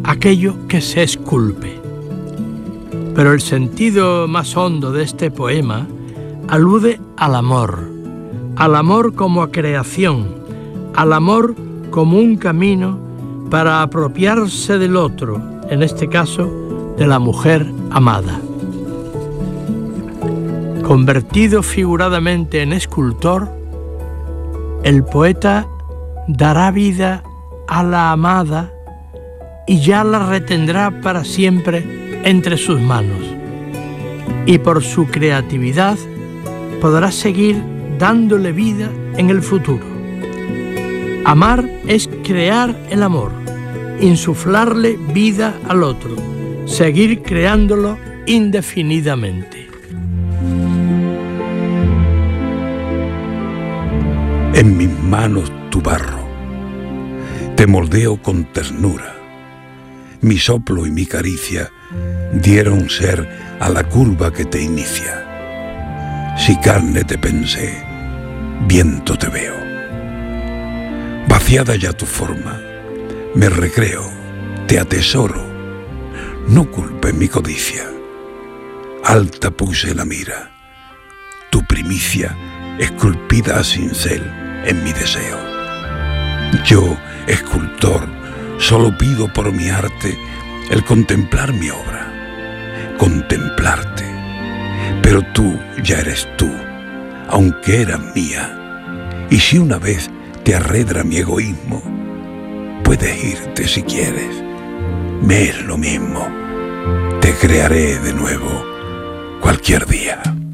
aquello que se esculpe. Pero el sentido más hondo de este poema alude al amor como a creación, al amor como un camino para apropiarse del otro, en este caso de la mujer amada. Convertido figuradamente en escultor, el poeta dará vida a la amada y ya la retendrá para siempre entre sus manos. Y por su creatividad podrá seguir dándole vida en el futuro. Amar es crear el amor, insuflarle vida al otro, seguir creándolo indefinidamente. En mis manos tu barro, te moldeo con ternura. Mi soplo y mi caricia dieron ser a la curva que te inicia. Si carne te pensé, viento te veo. Vaciada ya tu forma, me recreo, te atesoro. No culpes mi codicia. Alta puse la mira, tu primicia esculpida a cincel en mi deseo. Yo, escultor, solo pido por mi arte el contemplar mi obra, contemplarte. Pero tú ya eres tú, aunque eras mía. Y si una vez te arredra mi egoísmo, puedes irte si quieres. Me es lo mismo. Te crearé de nuevo cualquier día.